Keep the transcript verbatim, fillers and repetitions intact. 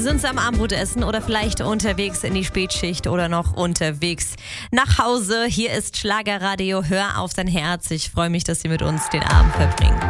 sind Sie am Abendbrotessen oder vielleicht unterwegs in die Spätschicht oder noch unterwegs nach Hause? Hier ist Schlagerradio, hör auf dein Herz. Ich freue mich, dass Sie mit uns den Abend verbringen.